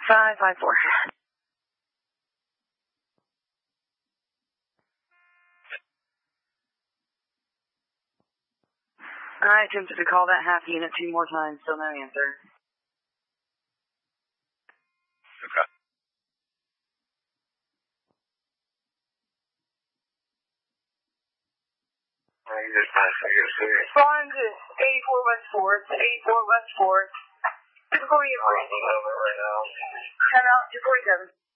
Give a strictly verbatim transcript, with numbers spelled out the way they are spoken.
five five four. I attempted to call that half unit two more times, still no answer. Okay. Respond to eighty-four West fourth, eighty-four West fourth. two forty-eight. Come out, two forty-seven.